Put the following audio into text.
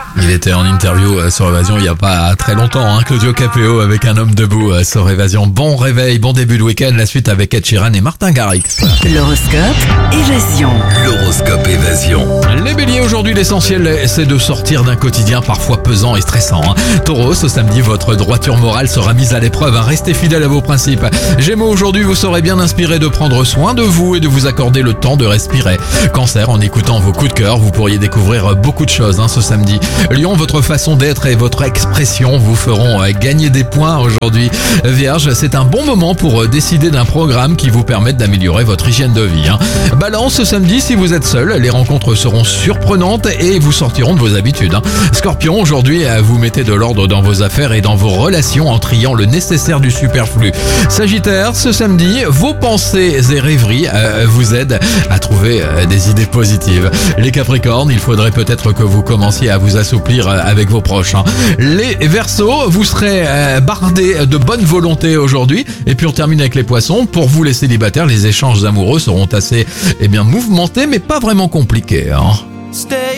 Il était en interview sur Évasion il n'y a pas très longtemps, Claudio Capéo avec Un homme debout sur Évasion. Bon réveil, bon début de week-end, la suite avec Ed Sheeran et Martin Garrix. L'horoscope Évasion. L'horoscope Évasion. Les béliers, aujourd'hui l'essentiel c'est de sortir d'un quotidien parfois pesant et stressant. Taureau, ce samedi votre droiture morale sera mise à l'épreuve, restez fidèle à vos principes. Gémeaux, aujourd'hui vous serez bien inspiré de prendre soin de vous et de vous accorder le temps de respirer. Cancer, en écoutant vos coups de cœur, vous pourriez découvrir beaucoup de choses ce samedi. Lion, votre façon d'être et votre expression vous feront gagner des points aujourd'hui. Vierge, c'est un bon moment pour décider d'un programme qui vous permette d'améliorer votre hygiène de vie. Balance, ce samedi, si vous êtes seul, les rencontres seront surprenantes et vous sortiront de vos habitudes. Scorpion, aujourd'hui, vous mettez de l'ordre dans vos affaires et dans vos relations en triant le nécessaire du superflu. Sagittaire, ce samedi, vos pensées et rêveries vous aident à trouver des idées positives. Les Capricornes, il faudrait peut-être que vous commenciez à vous assouplir avec vos proches. Les Verseaux, vous serez bardés de bonne volonté aujourd'hui. Et puis on termine avec les Poissons. Pour vous les célibataires, les échanges amoureux seront assez mouvementés mais pas vraiment compliqués.